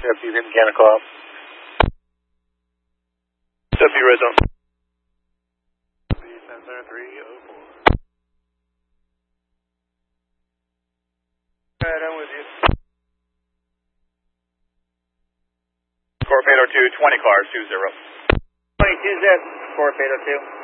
Deputies in mechanical ops. Deputy red zone. 304. Alright, I'm with you. Scorpio 2, 20 cars, 20. 22 zip, Scorpio 2.